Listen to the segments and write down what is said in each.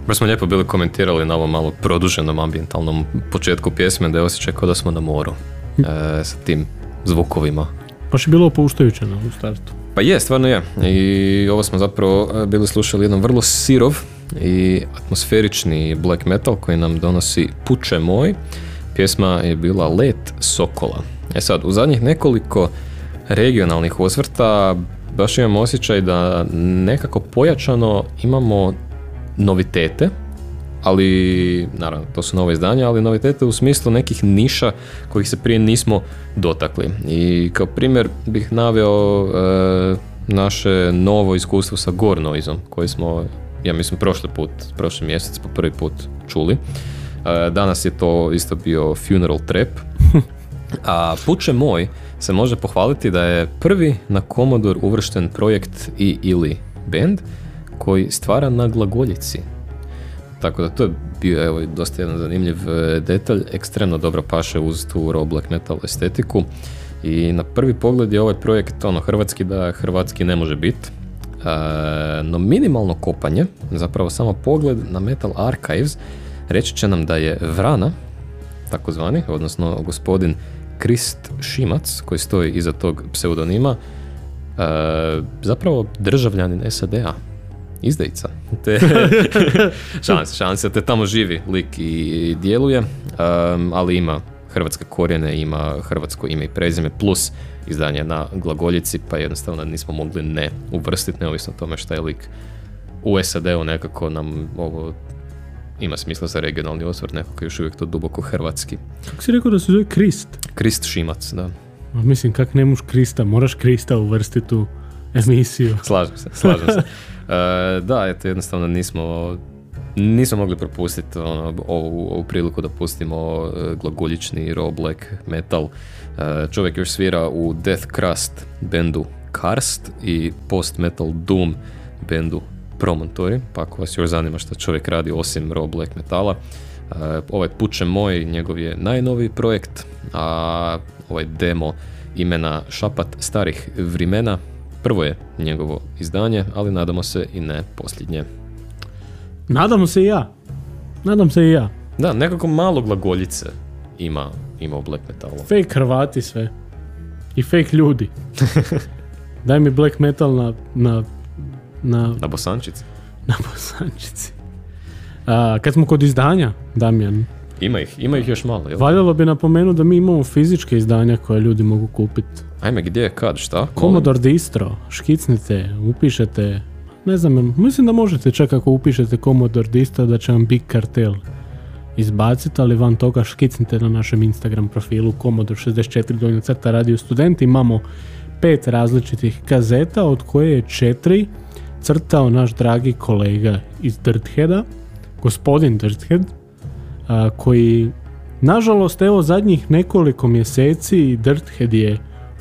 Baš smo lijepo bili komentirali na ovom malo produženom ambientalnom početku pjesme da je osjećaj kao da smo na moru sa tim zvukovima. Baš je bilo opuštajuće u startu. Pa je, stvarno je. I ovo smo zapravo bili slušali jedan vrlo sirov i atmosferični black metal koji nam donosi Puče moj. Pjesma je bila Let sokola. Sad, u zadnjih nekoliko regionalnih osvrta baš imam osjećaj da nekako pojačano imamo novitete, ali naravno to su nove izdanja, ali novitete u smislu nekih niša kojih se prije nismo dotakli. I kao primjer bih naveo naše novo iskustvo sa Gore Noise-om koji smo, ja mislim, prošli mjesec po prvi put čuli. Danas je to isto bio Funeral Trap. A Puče moj se može pohvaliti da je prvi na Commodore uvršten projekt ili band koji stvara na glagoljici. Tako da to je bio, evo, dosta jedan zanimljiv detalj, ekstremno dobro paše uz tu raw black metal estetiku i na prvi pogled je ovaj projekt hrvatski da hrvatski ne može biti. No minimalno kopanje, zapravo samo pogled na Metal Archives reći će nam da je Vrana, takozvani, odnosno gospodin Krist Šimac, koji stoji iza tog pseudonima, zapravo državljanin SAD-a, izdajica. Šanse, te tamo živi lik i djeluje, ali ima hrvatske korijene, ima hrvatsko ime i prezime, plus izdanje na glagoljici, pa jednostavno nismo mogli ne uvrstiti, neovisno o tome šta je lik u SAD-u, nekako nam ovo ima smisla za regionalni osvrt, nekako još uvijek to duboko hrvatski. Kako si rekao da se zove Krist? Krist Šimac, da. Mislim, kak ne možeš Krista, moraš Krista uvrstiti u emisiju. Slažem se. Da, eto, jednostavno nismo mogli propustiti ovu priliku da pustimo glagoljični raw black metal. Čovjek još svira u Death Crust bendu Karst i post metal doom bendu Promontory, pa ako vas još zanima što čovjek radi osim raw black metala. Ovaj Puče moj, njegov je najnoviji projekt, a ovaj demo imena Šapat starih vrimena prvo je njegovo izdanje, ali nadamo se i ne posljednje. Nadam se i ja. Da, nekako malo glagoljice ima u black metalu. Fake Hrvati sve. I fake ljudi. Daj mi black metal na Bosančici. Na Bosančici. Kad smo kod izdanja, Damjan. Ima ih još malo. Jel? Valjalo bi napomenuti da mi imamo fizičke izdanja koje ljudi mogu kupiti. Ajme, gdje, kad, šta? Commodore Distro, škicnite, upišete, ne znam, mislim da možete čak ako upišete Commodore Distro da će vam Big Cartel izbaciti, ali van toga škicnite na našem Instagram profilu Commodore 64 Radio Student. Imamo 5 različitih kazeta, od koje je 4 crtao naš dragi kolega iz Dirtheada, gospodin Dirthead, koji, nažalost, evo zadnjih nekoliko mjeseci Dirthead je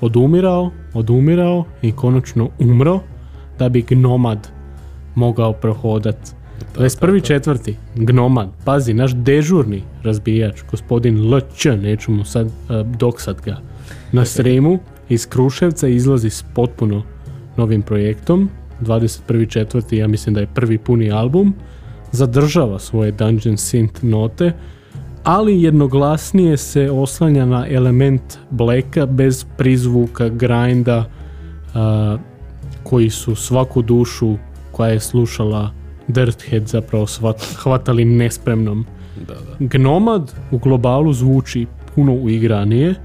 odumirao i konačno umro da bi Gnomad mogao prohodati. 21.4. Gnomad, pazi, naš dežurni razbijač, gospodin LČ, neću mu sad doksat ga, na streamu iz Kruševca izlazi s potpuno novim projektom. 21.4. ja mislim da je prvi puni album, zadržava svoje Dungeon Synth note, ali jednoglasnije se oslanja na element blacka bez prizvuka grinda, koji su svaku dušu koja je slušala Dirthead zapravo hvatali nespremnom. Da. Gnomad u globalu zvuči puno uigranije.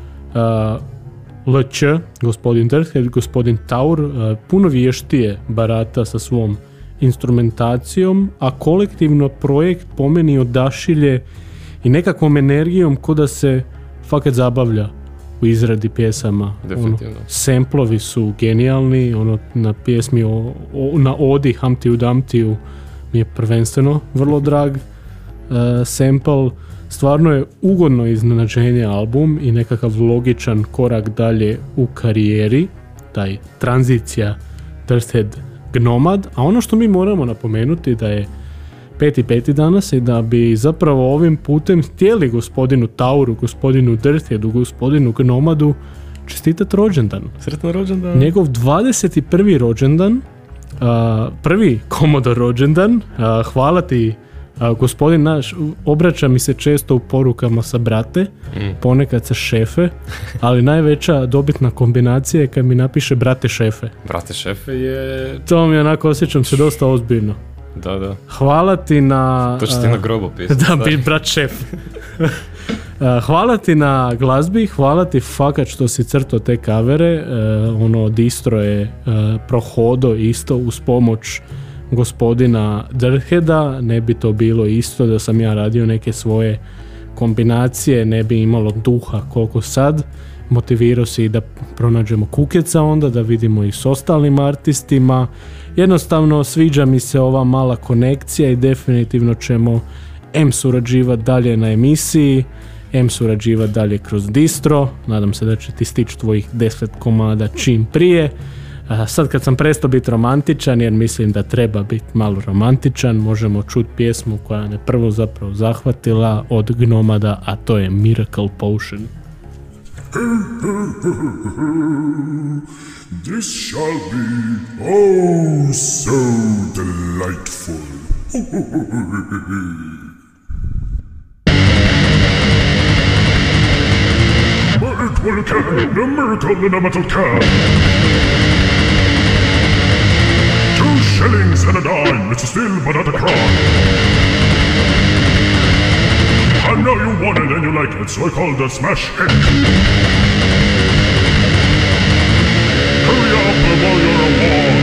LČ, gospodin Dirthead, gospodin Taur, puno vještije barata sa svom instrumentacijom, a kolektivno projekt po meni odašilje i nekakvom energijom ko da se fakat zabavlja u izradi pjesama. Definitivno. Samplovi su genijalni, na pjesmi na Odi Humpty Dumpty mi je prvenstveno vrlo drag sample. Stvarno je ugodno iznenađenje album i nekakav logičan korak dalje u karijeri, taj tranzicija Dirthead Gnomad, a ono što mi moramo napomenuti da je 5.5. danas i da bi zapravo ovim putem htjeli gospodinu Tauru, gospodinu Dirtheadu, gospodinu Gnomadu čestitati rođendan. Sretan rođendan. Njegov 21. rođendan prvi Commodore rođendan. Hvala ti, gospodin naš, obraća mi se često u porukama sa brate, ponekad sa šefe, ali najveća dobitna kombinacija je kad mi napiše brate šefe. Brate šefe je... To mi onako osjećam se dosta ozbiljno. Da. Hvala ti na... To će ti na grobu pisati. Da, bi brat šef. Hvala ti na glazbi, hvala ti fakat što si crtao te kavere, distro je prohodo isto uz pomoć gospodina Dirtheada, ne bi to bilo isto da sam ja radio neke svoje kombinacije, ne bi imalo duha koliko sad. Motivirao si da pronađemo Kukeca onda, da vidimo i s ostalim artistima. Jednostavno sviđa mi se ova mala konekcija i definitivno ćemo surađivati dalje na emisiji, surađivati dalje kroz distro. Nadam se da će ti stići tvojih 10 komada čim prije. Sad kad sam prestao biti romantičan, jer mislim da treba biti malo romantičan, možemo čuti pjesmu koja me prvo zapravo zahvatila od Gnomada, a to je Miracle Potion. This shall be oh so delightful. Miracle can, the miracle in a metal can. 2 shillings and a dime, it's a steal but not a crime. I know you want it and you like it, so I called a smash hit. Hurry up before you're a wall.